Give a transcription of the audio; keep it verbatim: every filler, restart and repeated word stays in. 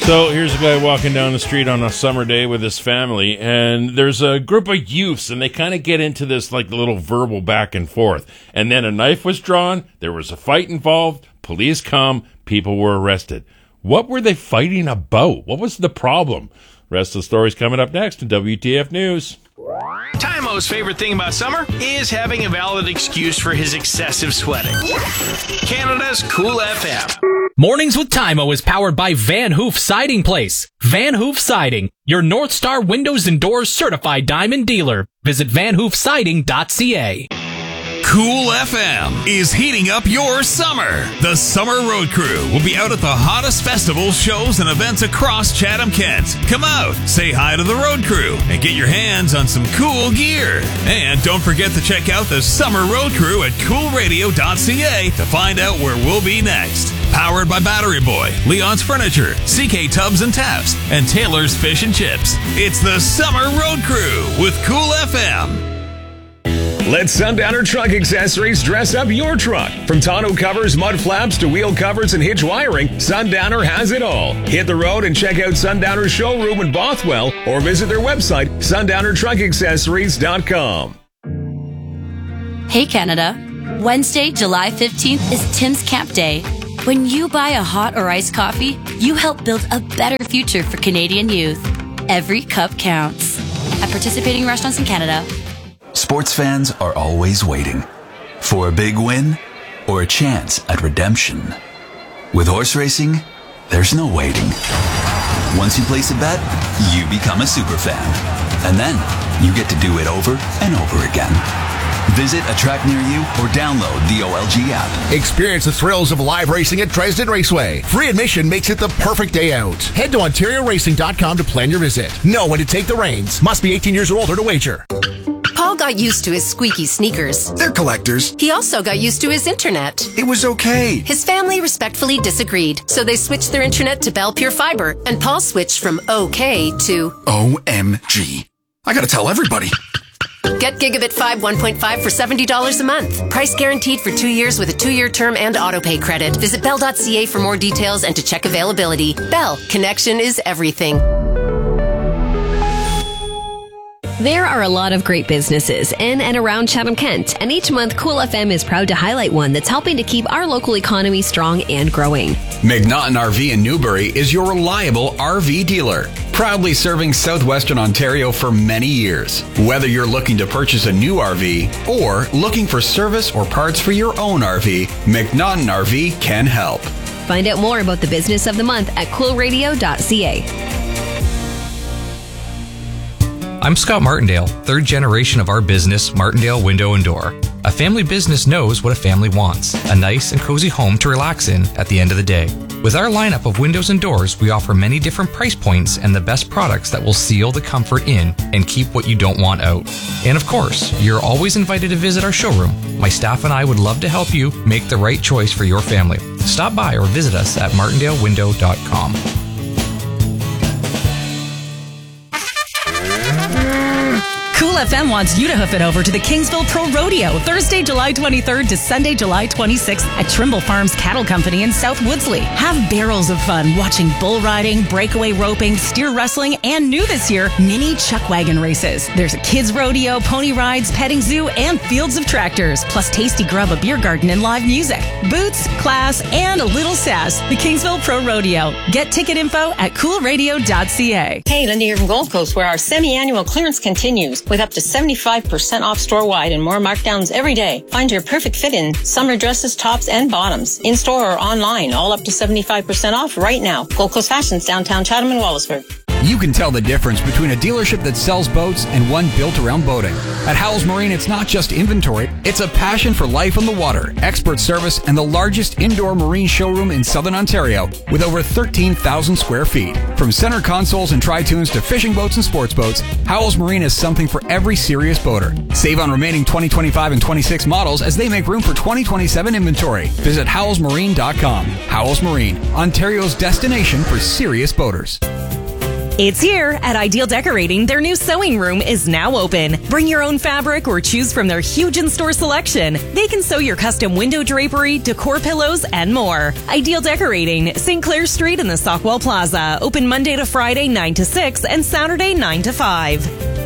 So here's a guy walking down the street on a summer day with his family, and there's a group of youths, and they kind of get into this like little verbal back and forth. And then a knife was drawn, there was a fight involved, police come, people were arrested. What were they fighting about? What was the problem? Rest of the story's coming up next in W T F News. Tymo's favorite thing about summer is having a valid excuse for his excessive sweating. Canada's Cool F M. Mornings with Tymo is powered by Van Hoof Siding Place. Van Hoof Siding, your North Star Windows and Doors certified diamond dealer. Visit van hoof siding dot c a. Cool F M is heating up your summer. The Summer Road Crew will be out at the hottest festivals, shows, and events across Chatham-Kent. Come out, say hi to the Road Crew, and get your hands on some cool gear. And don't forget to check out the Summer Road Crew at cool radio dot c a to find out where we'll be next. Powered by Battery Boy, Leon's Furniture, C K Tubs and Taps, and Taylor's Fish and Chips. It's the Summer Road Crew with Cool F M. Let Sundowner Truck Accessories dress up your truck. From tonneau covers, mud flaps, to wheel covers and hitch wiring, Sundowner has it all. Hit the road and check out Sundowner's showroom in Bothwell or visit their website, sundowner truck accessories dot com. Hey Canada, Wednesday, July fifteenth is Tim's Camp Day. When you buy a hot or iced coffee, you help build a better future for Canadian youth. Every cup counts. At participating restaurants in Canada. Sports fans are always waiting for a big win or a chance at redemption. With horse racing, there's no waiting. Once you place a bet, you become a super fan. And then you get to do it over and over again. Visit a track near you or download the O L G app. Experience the thrills of live racing at Dresden Raceway. Free admission makes it the perfect day out. Head to ontario racing dot com to plan your visit. Know when to take the reins. Must be eighteen years or older to wager. Paul got used to his squeaky sneakers. They're collectors. He also got used to his internet. It was okay. His family respectfully disagreed, so they switched their internet to Bell Pure Fiber, and Paul switched from okay to O M G. I gotta tell everybody. Get Gigabit five one point five for seventy dollars a month. Price guaranteed for two years with a two-year term and autopay credit. Visit bell dot c a for more details and to check availability. Bell, connection is everything. There are a lot of great businesses in and around Chatham-Kent, and each month Cool F M is proud to highlight one that's helping to keep our local economy strong and growing. McNaughton R V in Newbury is your reliable R V dealer, proudly serving southwestern Ontario for many years. Whether you're looking to purchase a new R V or looking for service or parts for your own R V, McNaughton R V can help. Find out more about the business of the month at cool radio dot c a. I'm Scott Martindale, third generation of our business, Martindale Window and Door. A family business knows what a family wants, a nice and cozy home to relax in at the end of the day. With our lineup of windows and doors, we offer many different price points and the best products that will seal the comfort in and keep what you don't want out. And of course, you're always invited to visit our showroom. My staff and I would love to help you make the right choice for your family. Stop by or visit us at martindale window dot com. Cool F M wants you to hoof it over to the Kingsville Pro Rodeo, Thursday, July twenty-third to Sunday, July twenty-sixth at Trimble Farms Cattle Company in South Woodsley. Have barrels of fun watching bull riding, breakaway roping, steer wrestling, and new this year, mini chuck wagon races. There's a kids rodeo, pony rides, petting zoo, and fields of tractors, plus tasty grub, a beer garden, and live music. Boots, class, and a little sass. The Kingsville Pro Rodeo. Get ticket info at cool radio dot c a. Hey, Linda here from Gold Coast, where our semi-annual clearance continues with up to seventy-five percent off store-wide and more markdowns every day. Find your perfect fit in summer dresses, tops, and bottoms. In-store or online, all up to seventy-five percent off right now. Gold Coast Fashions, downtown Chatham and Wallaceburg. You can tell the difference between a dealership that sells boats and one built around boating. At Howells Marine, it's not just inventory, it's a passion for life on the water, expert service, and the largest indoor marine showroom in Southern Ontario with over thirteen thousand square feet. From center consoles and tri-tunes to fishing boats and sports boats, Howells Marine has something for every serious boater. Save on remaining twenty twenty-five and twenty-six models as they make room for twenty twenty-seven inventory. Visit howells marine dot com. Howells Marine, Ontario's destination for serious boaters. It's here at Ideal Decorating. Their new sewing room is now open. Bring your own fabric or choose from their huge in-store selection. They can sew your custom window drapery, decor pillows, and more. Ideal Decorating, Saint Clair Street in the Stockwell Plaza. Open Monday to Friday nine to six and Saturday nine to five.